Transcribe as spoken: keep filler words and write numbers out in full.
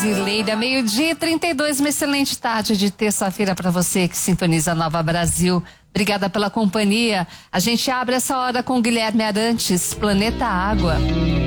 brasileira, meio-dia e trinta e dois, uma excelente tarde de terça-feira para você que sintoniza a Nova Brasil. Obrigada pela companhia. A gente abre essa hora com Guilherme Arantes, Planeta Água.